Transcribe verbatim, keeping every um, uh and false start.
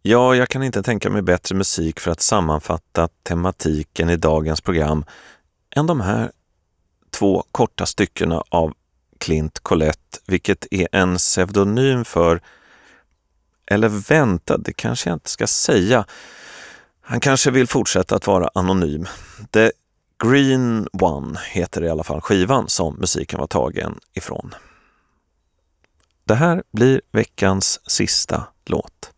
Ja, jag kan inte tänka mig bättre musik för att sammanfatta tematiken i dagens program än de här två korta styckena av Clint Collette, vilket är en pseudonym för, eller vänta, det kanske jag inte ska säga. Han kanske vill fortsätta att vara anonym. The Green One heter i alla fall skivan som musiken var tagen ifrån. Det här blir veckans sista låt.